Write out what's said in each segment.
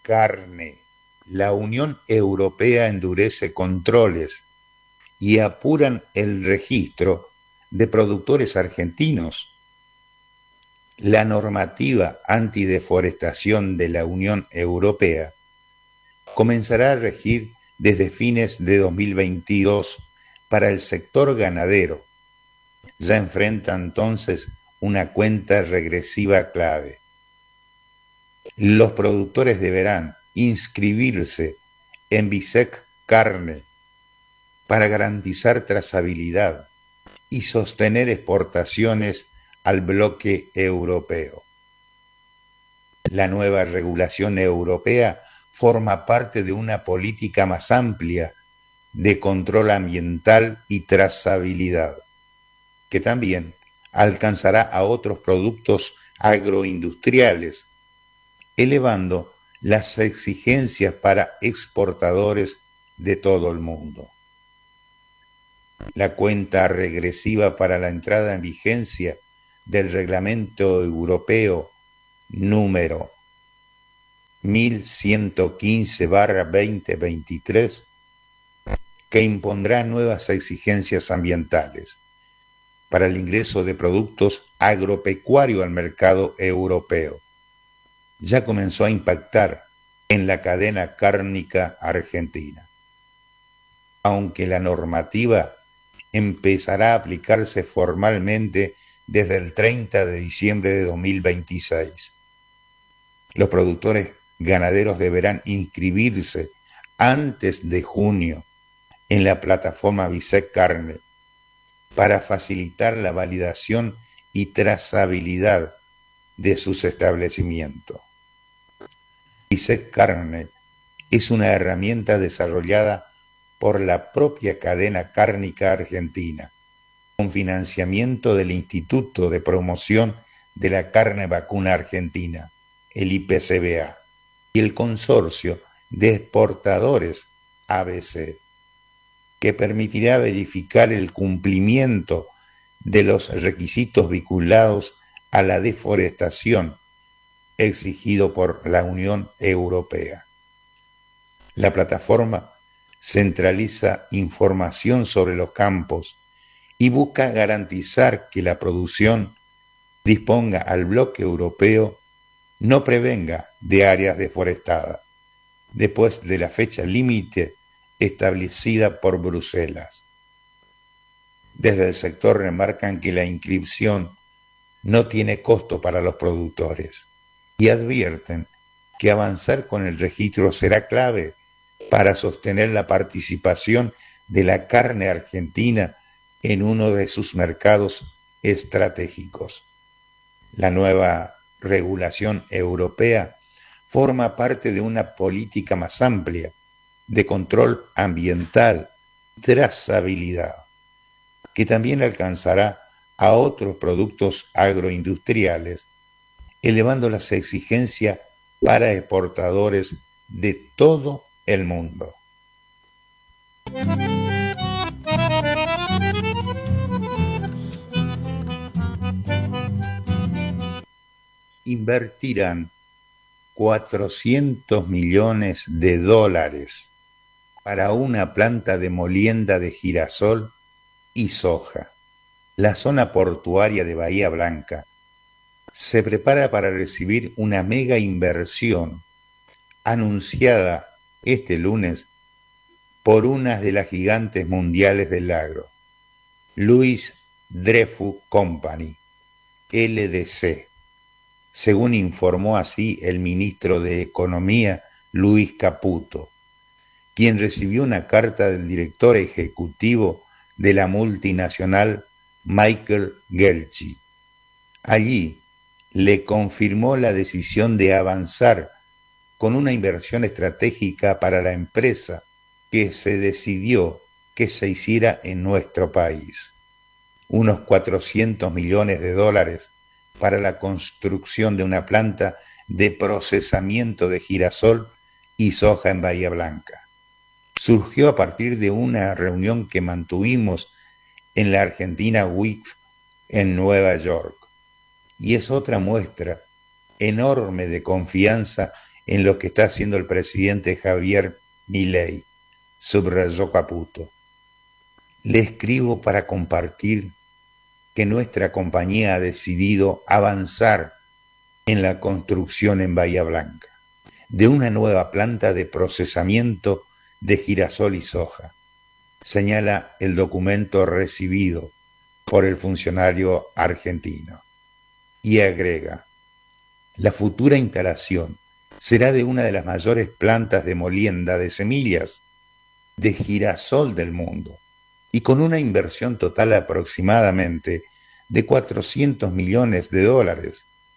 carne. La Unión Europea endurece controles y apuran el registro de productores argentinos. La normativa antideforestación de la Unión Europea comenzará a regir desde fines de 2022 para el sector ganadero. Ya enfrenta entonces una cuenta regresiva clave. Los productores deberán inscribirse en BISEC Carne para garantizar trazabilidad y sostener exportaciones al bloque europeo. La nueva regulación europea forma parte de una política más amplia de control ambiental y trazabilidad, que también alcanzará a otros productos agroindustriales, elevando las exigencias para exportadores de todo el mundo. La cuenta regresiva para la entrada en vigencia del Reglamento Europeo número 1115/2023, que impondrá nuevas exigencias ambientales para el ingreso de productos agropecuarios al mercado europeo. Ya comenzó a impactar en la cadena cárnica argentina. Aunque la normativa empezará a aplicarse formalmente desde el 30 de diciembre de 2026. Los productores ganaderos deberán inscribirse antes de junio en la plataforma BISEC Carne para facilitar la validación y trazabilidad de sus establecimientos. BISEC Carne es una herramienta desarrollada por la propia cadena cárnica argentina, con financiamiento del Instituto de Promoción de la Carne Vacuna Argentina, el IPCBA, y el Consorcio de Exportadores ABC, que permitirá verificar el cumplimiento de los requisitos vinculados a la deforestación exigido por la Unión Europea. La plataforma centraliza información sobre los campos y busca garantizar que la producción disponga al bloque europeo no prevenga de áreas deforestadas después de la fecha límite establecida por Bruselas. Desde el sector remarcan que la inscripción no tiene costo para los productores y advierten que avanzar con el registro será clave para sostener la participación de la carne argentina en uno de sus mercados estratégicos. La nueva regulación europea forma parte de una política más amplia de control ambiental y trazabilidad, que también alcanzará a otros productos agroindustriales, elevando las exigencias para exportadores de todo el mundo. Invertirán $400 millones para una planta de molienda de girasol y soja. La zona portuaria de Bahía Blanca se prepara para recibir una mega inversión anunciada este lunes por una de las gigantes mundiales del agro, Louis Dreyfus Company, LDC, según informó así el ministro de Economía, Luis Caputo, quien recibió una carta del director ejecutivo de la multinacional Michael Gelsey. Allí le confirmó la decisión de avanzar con una inversión estratégica para la empresa que se decidió que se hiciera en nuestro país. Unos $400 millones para la construcción de una planta de procesamiento de girasol y soja en Bahía Blanca. Surgió a partir de una reunión que mantuvimos en la Argentina Week en Nueva York, y es otra muestra enorme de confianza en lo que está haciendo el presidente Javier Milei, subrayó Caputo. Le escribo para compartir que nuestra compañía ha decidido avanzar en la construcción en Bahía Blanca de una nueva planta de procesamiento de girasol y soja, señala el documento recibido por el funcionario argentino. Y agrega, la futura instalación será de una de las mayores plantas de molienda de semillas de girasol del mundo y con una inversión total aproximadamente de 400 millones de dólares.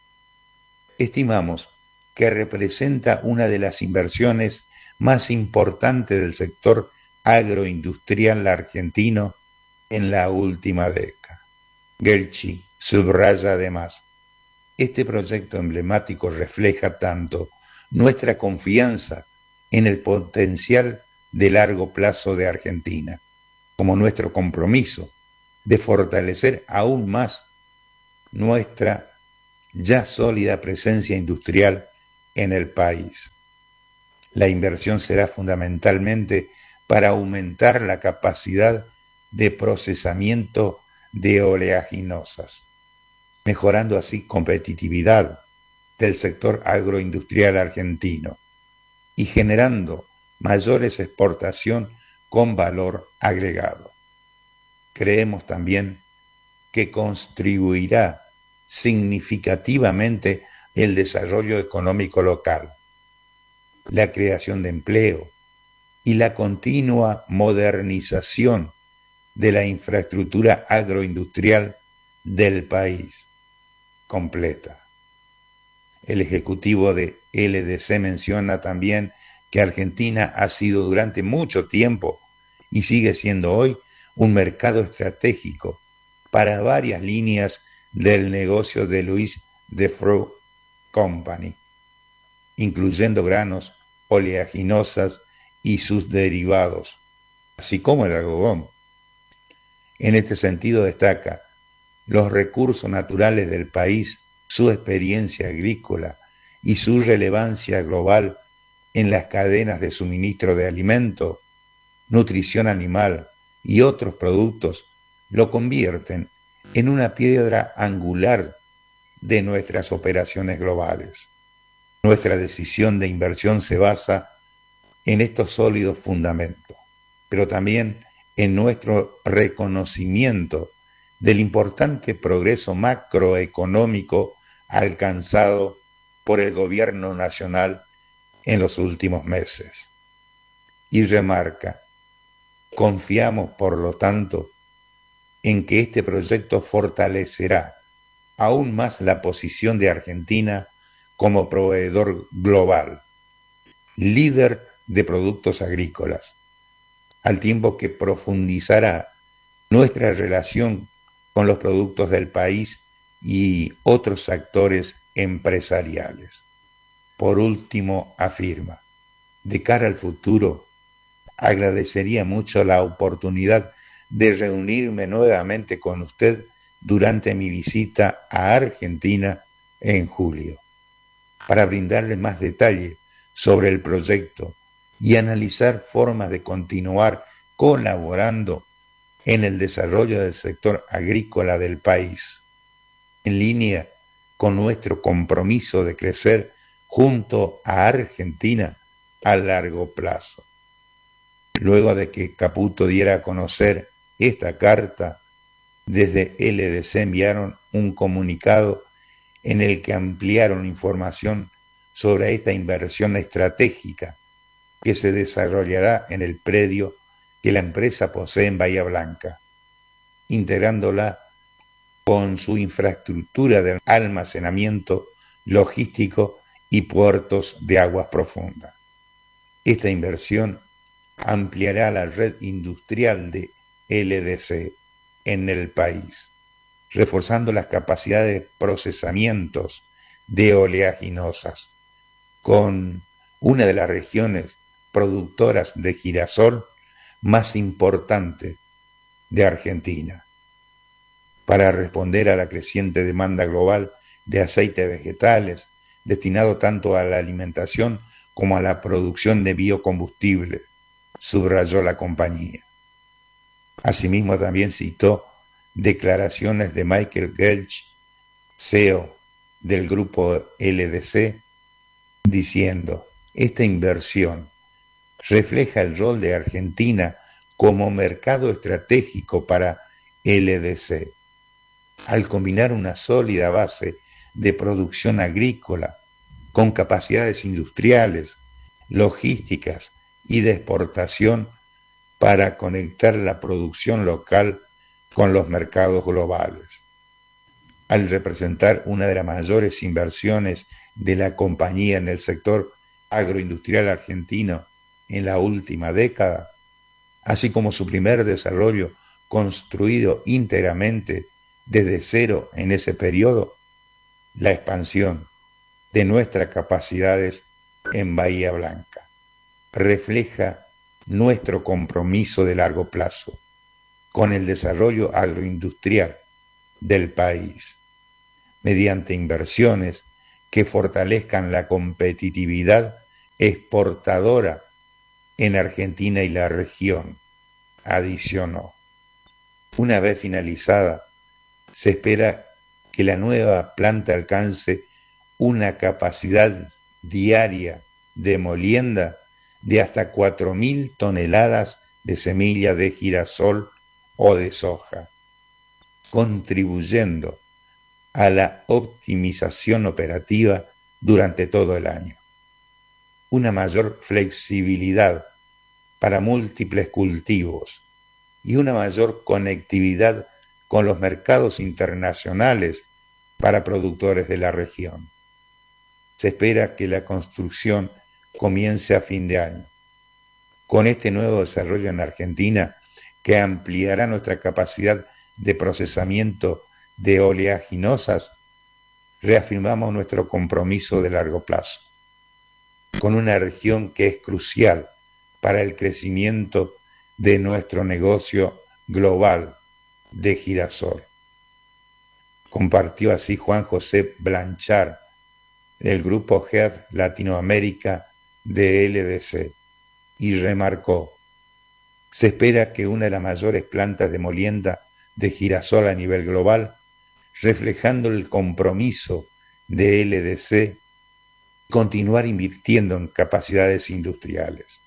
Estimamos que representa una de las inversiones más importantes del sector agroindustrial argentino en la última década. Gelchi subraya además, este proyecto emblemático refleja tanto nuestra confianza en el potencial de largo plazo de Argentina, como nuestro compromiso de fortalecer aún más nuestra ya sólida presencia industrial en el país. La inversión será fundamentalmente para aumentar la capacidad de procesamiento de oleaginosas, mejorando así competitividad del sector agroindustrial argentino y generando mayores exportación con valor agregado. Creemos también que contribuirá significativamente el desarrollo económico local, la creación de empleo y la continua modernización de la infraestructura agroindustrial del país completa. El ejecutivo de LDC menciona también que Argentina ha sido durante mucho tiempo y sigue siendo hoy un mercado estratégico para varias líneas del negocio de Louis Defoe Company, incluyendo granos, oleaginosas y sus derivados, así como el algodón. En este sentido destaca los recursos naturales del país, su experiencia agrícola y su relevancia global en las cadenas de suministro de alimentos, nutrición animal y otros productos, lo convierten en una piedra angular de nuestras operaciones globales. Nuestra decisión de inversión se basa en estos sólidos fundamentos, pero también en nuestro reconocimiento del importante progreso macroeconómico alcanzado por el gobierno nacional en los últimos meses. Y remarca, confiamos por lo tanto en que este proyecto fortalecerá aún más la posición de Argentina como proveedor global, líder de productos agrícolas, al tiempo que profundizará nuestra relación con los productos del país y otros actores empresariales. Por último, afirma, de cara al futuro, agradecería mucho la oportunidad de reunirme nuevamente con usted durante mi visita a Argentina en julio, para brindarle más detalle sobre el proyecto y analizar formas de continuar colaborando en el desarrollo del sector agrícola del país, en línea con nuestro compromiso de crecer junto a Argentina a largo plazo. Luego de que Caputo diera a conocer esta carta, desde LDC enviaron un comunicado en el que ampliaron información sobre esta inversión estratégica que se desarrollará en el predio que la empresa posee en Bahía Blanca, integrándola con su infraestructura de almacenamiento logístico y puertos de aguas profundas. Esta inversión ampliará la red industrial de LDC en el país, reforzando las capacidades de procesamientos de oleaginosas, con una de las regiones productoras de girasol más importante de Argentina, para responder a la creciente demanda global de aceites vegetales, destinado tanto a la alimentación como a la producción de biocombustible, subrayó la compañía. Asimismo, también citó declaraciones de Michael Gelch, CEO del grupo LDC, diciendo: esta inversión refleja el rol de Argentina como mercado estratégico para LDC, al combinar una sólida base de producción agrícola con capacidades industriales, logísticas y de exportación para conectar la producción local con los mercados globales. Al representar una de las mayores inversiones de la compañía en el sector agroindustrial argentino en la última década, así como su primer desarrollo construido íntegramente desde cero en ese periodo, la expansión de nuestras capacidades en Bahía Blanca refleja nuestro compromiso de largo plazo con el desarrollo agroindustrial del país, mediante inversiones que fortalezcan la competitividad exportadora en Argentina y la región, adicionó. Una vez finalizada, se espera que la nueva planta alcance una capacidad diaria de molienda de hasta 4.000 toneladas de semilla de girasol o de soja, contribuyendo a la optimización operativa durante todo el año. Una mayor flexibilidad para múltiples cultivos y una mayor conectividad con los mercados internacionales para productores de la región. Se espera que la construcción comience a fin de año. Con este nuevo desarrollo en Argentina, que ampliará nuestra capacidad de procesamiento de oleaginosas, reafirmamos nuestro compromiso de largo plazo con una región que es crucial para el crecimiento de nuestro negocio global de girasol. Compartió así Juan José Blanchard, del grupo Head Latinoamérica de LDC, y remarcó: se espera que una de las mayores plantas de molienda de girasol a nivel global, reflejando el compromiso de LDC, continuar invirtiendo en capacidades industriales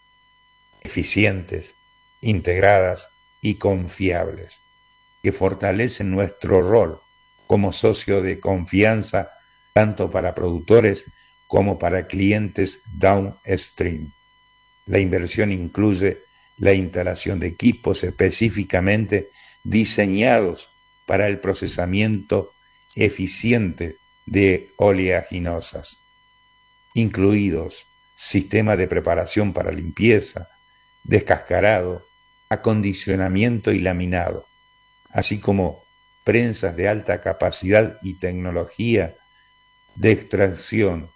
eficientes, integradas y confiables, que fortalecen nuestro rol como socio de confianza tanto para productores como para clientes downstream. La inversión incluye la instalación de equipos específicamente diseñados para el procesamiento eficiente de oleaginosas, incluidos sistemas de preparación para limpieza, descascarado, acondicionamiento y laminado, así como prensas de alta capacidad y tecnología de extracción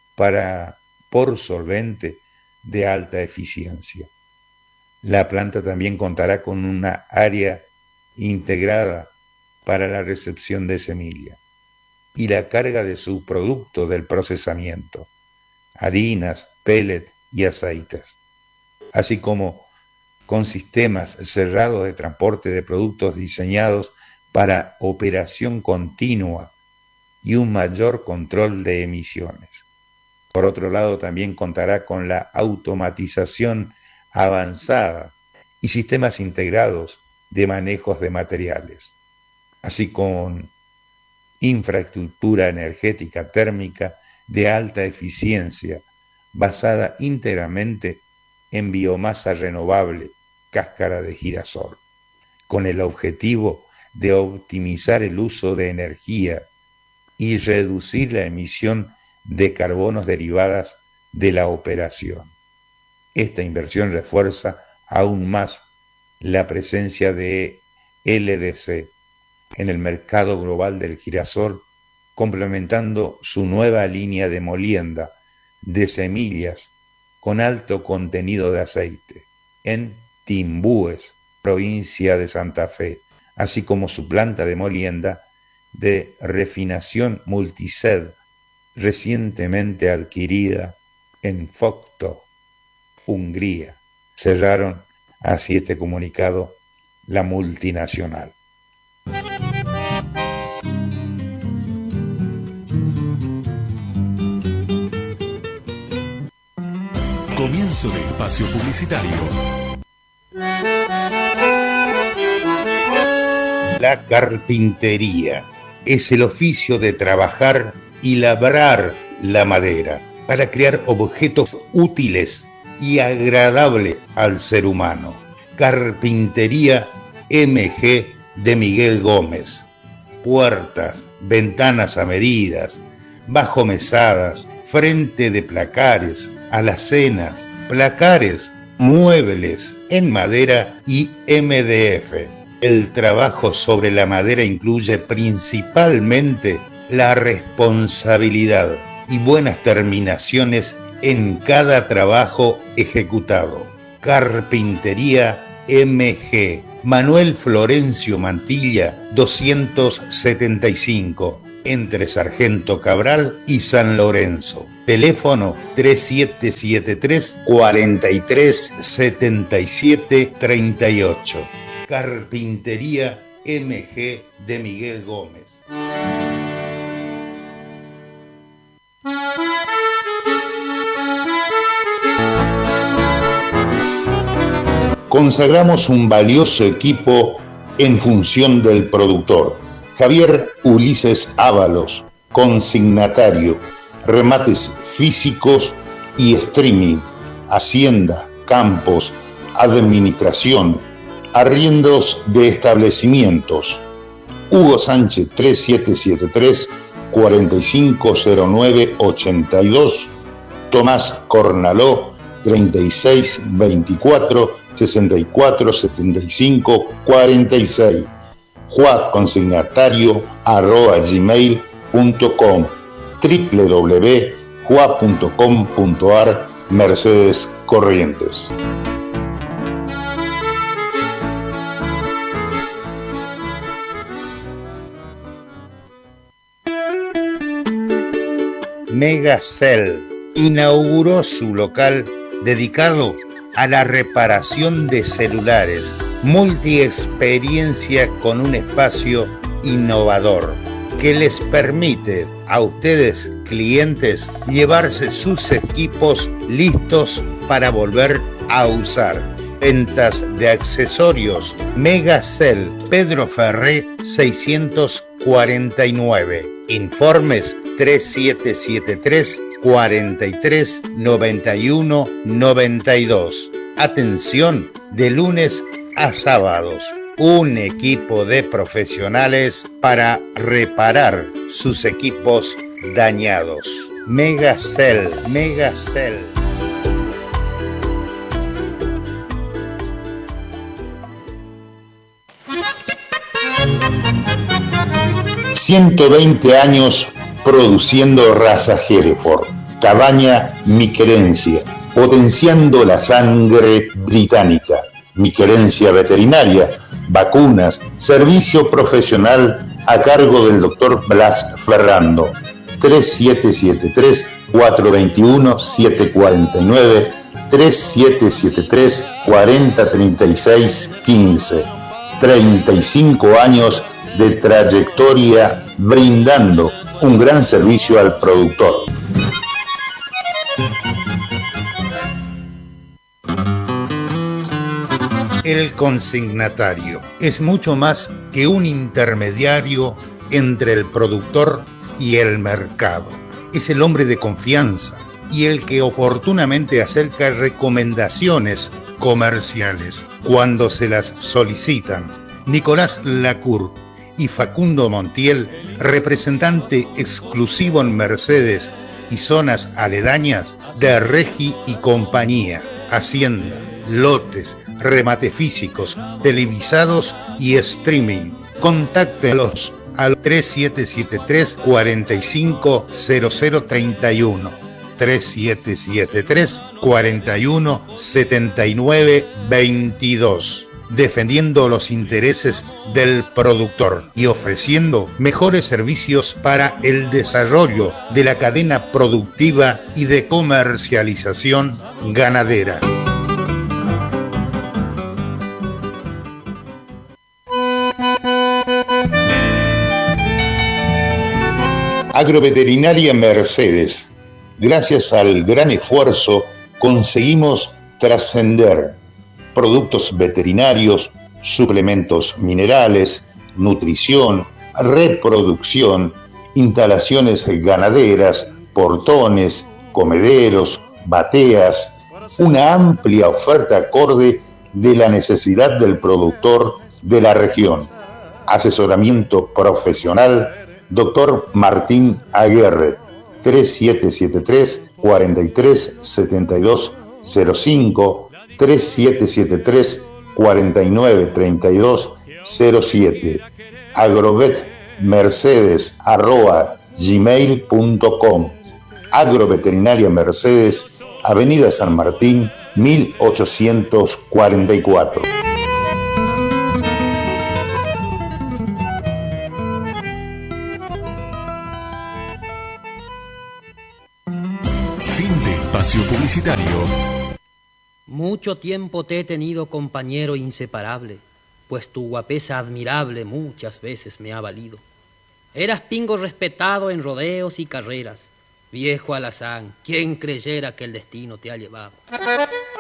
por solvente de alta eficiencia. La planta también contará con una área integrada para la recepción de semilla y la carga de subproductos del procesamiento, harinas, pellets y aceites, así como con sistemas cerrados de transporte de productos diseñados para operación continua y un mayor control de emisiones. Por otro lado, también contará con la automatización avanzada y sistemas integrados de manejos de materiales, así como infraestructura energética térmica de alta eficiencia, basada íntegramente en biomasa renovable, cáscara de girasol, con el objetivo de optimizar el uso de energía y reducir la emisión de carbonos derivadas de la operación. Esta inversión refuerza aún más la presencia de LDC en el mercado global del girasol, complementando su nueva línea de molienda de semillas con alto contenido de aceite en Timbúes, provincia de Santa Fe, así como su planta de molienda de refinación multised recientemente adquirida en Fokto, Hungría. Cerraron así este comunicado la multinacional. Comienzo de espacio publicitario. La carpintería es el oficio de trabajar y labrar la madera para crear objetos útiles y agradables al ser humano. Carpintería MG de Miguel Gómez. Puertas, ventanas a medidas, bajomesadas, frente de placares, alacenas, placares, muebles en madera y MDF. El trabajo sobre la madera incluye principalmente la responsabilidad y buenas terminaciones en cada trabajo ejecutado. Carpintería MG, Manuel Florencio Mantilla, 275, entre Sargento Cabral y San Lorenzo. Teléfono 3773 43 77 38. Carpintería MG de Miguel Gómez. Consagramos un valioso equipo en función del productor. Javier Ulises Ábalos, consignatario, remates físicos y streaming, hacienda, campos, administración, arriendos de establecimientos. Hugo Sánchez 3773 450982, Tomás Cornaló 3624 6475 46, juaconsignatario@gmail.com, www.jua.com.ar, Mercedes Corrientes. Megacell inauguró su local dedicado a la reparación de celulares, multiexperiencia con un espacio innovador que les permite a ustedes, clientes, llevarse sus equipos listos para volver a usar. Ventas de accesorios. Megacell, Pedro Ferré 649. Informes 3773 43 91 92. Atención de lunes a sábados. Un equipo de profesionales para reparar sus equipos dañados. Megacell, Megacell. 120 años produciendo raza Hereford. Cabaña Mi Querencia, potenciando la sangre británica. Mi Querencia Veterinaria, vacunas, servicio profesional a cargo del Dr. Blas Ferrando. 3773-421-749, 3773-4036-15. 35 años de trayectoria brindando un gran servicio al productor. El consignatario es mucho más que un intermediario entre el productor y el mercado. Es el hombre de confianza y el que oportunamente acerca recomendaciones comerciales cuando se las solicitan. Nicolás Lacour y Facundo Montiel, representante exclusivo en Mercedes y zonas aledañas de Regi y Compañía, Hacienda, lotes, remate físicos, televisados y streaming. Contáctelos al 3773 450031, 3773 41 79 22. defendiendo los intereses del productor y ofreciendo mejores servicios para el desarrollo de la cadena productiva y de comercialización ganadera. Agroveterinaria Mercedes. Gracias al gran esfuerzo conseguimos trascender. Productos veterinarios, suplementos minerales, nutrición, reproducción, instalaciones ganaderas, portones, comederos, bateas, una amplia oferta acorde de la necesidad del productor de la región. Asesoramiento profesional, Dr. Martín Aguirre, 3773-437205, 3773-493207, agrovetmercedes@gmail.com. Agroveterinaria Mercedes, Avenida San Martín, 1844. Fin de espacio publicitario. Mucho tiempo te he tenido compañero inseparable, pues tu guapesa admirable muchas veces me ha valido. Eras pingo respetado en rodeos y carreras, viejo alazán, ¿quién creyera que el destino te ha llevado?